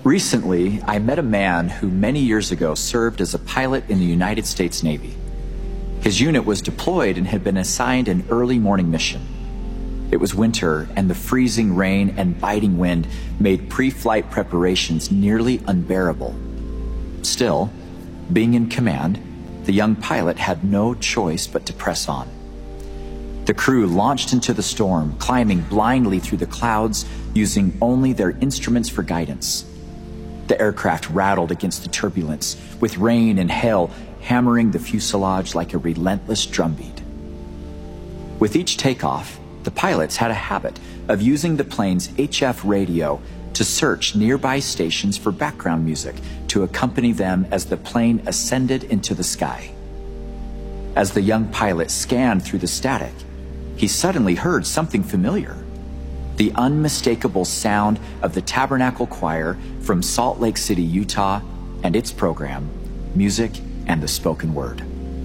Recently, I met a man who many years ago served as a pilot in the United States Navy. His unit was deployed and had been assigned an early morning mission. It was winter, and the freezing rain and biting wind made pre-flight preparations nearly unbearable. Still, being in command, the young pilot had no choice but to press on. The crew launched into the storm, climbing blindly through the clouds, using only their instruments for guidance. The aircraft rattled against the turbulence, with rain and hail hammering the fuselage like a relentless drumbeat. With each takeoff, the pilots had a habit of using the plane's HF radio to search nearby stations for background music to accompany them as the plane ascended into the sky. As the young pilot scanned through the static, he suddenly heard something familiar. The unmistakable sound of the Tabernacle Choir from Salt Lake City, Utah, and its program, Music and the Spoken Word.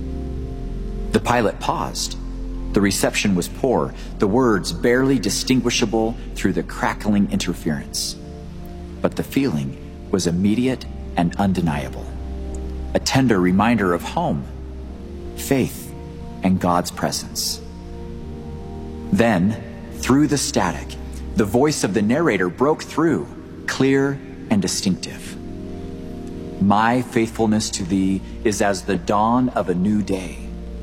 The pilot paused. The reception was poor, the words barely distinguishable through the crackling interference. But the feeling was immediate and undeniable. A tender reminder of home, faith, and God's presence. Then, through the static, the voice of the narrator broke through, clear and distinctive. My faithfulness to thee is as the dawn of a new day.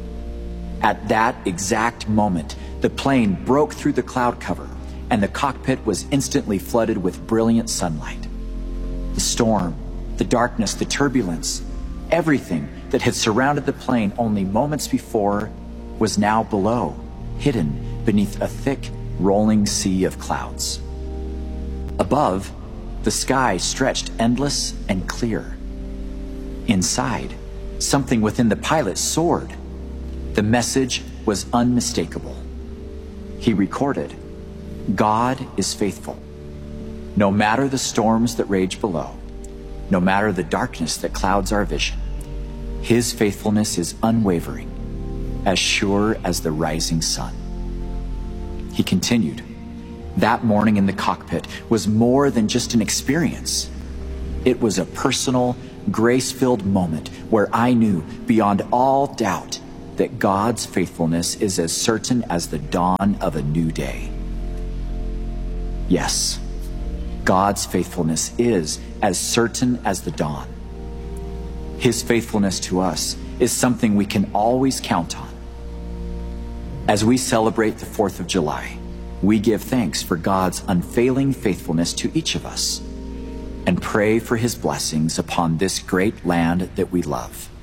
At that exact moment, the plane broke through the cloud cover, and the cockpit was instantly flooded with brilliant sunlight. The storm, the darkness, the turbulence, everything that had surrounded the plane only moments before was now below, hidden beneath a thick, rolling sea of clouds. Above, the sky stretched endless and clear. Inside, something within the pilot soared. The message was unmistakable. He recorded, God is faithful. No matter the storms that rage below, no matter the darkness that clouds our vision, His faithfulness is unwavering, as sure as the rising sun. He continued, that morning in the cockpit was more than just an experience. It was a personal, grace-filled moment where I knew beyond all doubt that God's faithfulness is as certain as the dawn of a new day. Yes, God's faithfulness is as certain as the dawn. His faithfulness to us is something we can always count on. As we celebrate the 4th of July, we give thanks for God's unfailing faithfulness to each of us and pray for His blessings upon this great land that we love.